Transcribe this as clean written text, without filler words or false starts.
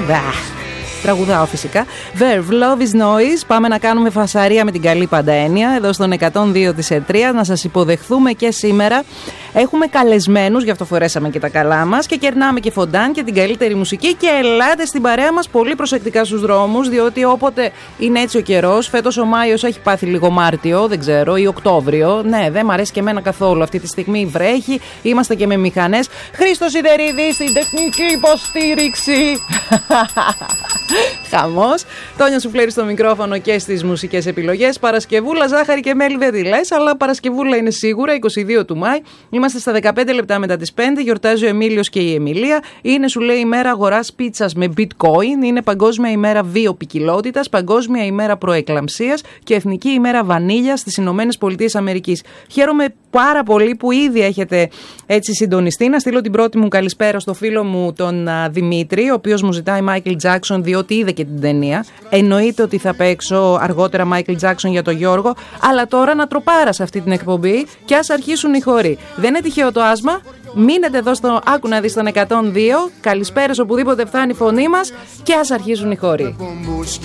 Τραγουδάω φυσικά. Verve, Love is Noise. Πάμε να κάνουμε φασαρία με την καλή πάντα έννοια εδώ στον 102 της ΕΤΡΙΑ. Να σας υποδεχθούμε και σήμερα. Έχουμε καλεσμένους, γι' αυτό φορέσαμε και τα καλά μας και κερνάμε και φοντάν και την καλύτερη μουσική. Και ελάτε στην παρέα μας πολύ προσεκτικά στους δρόμους, διότι όποτε είναι έτσι ο καιρός, φέτος ο Μάιος έχει πάθει λίγο Μάρτιο, δεν ξέρω, ή Οκτώβριο. Ναι, δεν μ' αρέσει και εμένα καθόλου. Αυτή τη στιγμή βρέχει, είμαστε και με μηχανές. Χρήστος Σιδερίδης στην τεχνική υποστήριξη. Χαμός. Τόνια Σουφλέρη στο μικρόφωνο και στις μουσικές επιλογές. Παρασκευούλα, ζάχαρη και μέλι δεν τη λες, αλλά Παρασκευούλα είναι σίγουρα, 22 του Μάη. Είμαστε στα 15 λεπτά μετά τις 5. Γιορτάζει ο Εμίλιος και η Εμιλία. Είναι, σου λέει, ημέρα αγοράς πίτσας με bitcoin. Είναι Παγκόσμια ημέρα βιοποικιλότητας, Παγκόσμια ημέρα προεκλαμψίας και Εθνική ημέρα βανίλια στις Ηνωμένες Πολιτείες Αμερικής. Χαίρομαι πάρα πολύ που ήδη έχετε έτσι συντονιστεί. Να στείλω την πρώτη μου καλησπέρα στο φίλο μου τον Δημήτρη, ο οποίος μου ζητάει Michael Jackson, διότι είδε και την ταινία. Εννοείται ότι θα παίξω αργότερα Michael Jackson για τον Γιώργο, αλλά τώρα να τροπάρα σε αυτή την εκπομπή και ας αρχίσουν οι χοροί. Δεν είναι τυχαίο το άσμα. Μείνετε εδώ στο Άκου να δεις τον 102. Καλησπέρας οπουδήποτε φτάνει η φωνή μας και ας αρχίσουν οι χοροί.